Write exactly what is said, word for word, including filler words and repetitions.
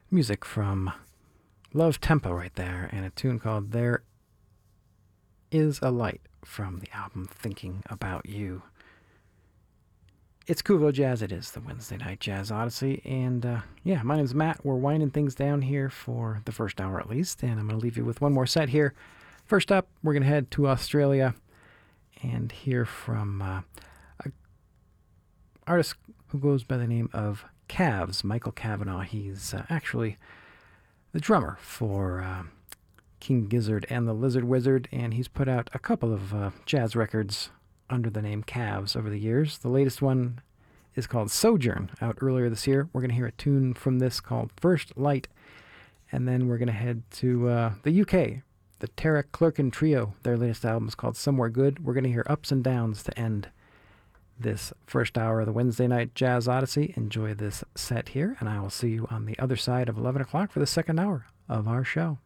Music from Love Tempo right there, and a tune called There Is a Light from the album Thinking About You. It's Kuvo Jazz. It is the Wednesday Night Jazz Odyssey, and uh, yeah, my name's Matt. We're winding things down here for the first hour at least, and I'm going to leave you with one more set here. First up, we're going to head to Australia and hear from uh, an artist who goes by the name of Cavs, Michael Kavanagh. He's uh, actually the drummer for uh, King Gizzard and the Lizard Wizard, and he's put out a couple of uh, jazz records under the name Cavs over the years. The latest one is called Sojourn, out earlier this year. We're going to hear a tune from this called First Light, and then we're going to head to uh, the U K. The Tarek Clerkin Trio, their latest album is called Somewhere Good. We're going to hear Ups and Downs to end this first hour of the Wednesday Night Jazz Odyssey. Enjoy this set here, and I will see you on the other side of eleven o'clock for the second hour of our show.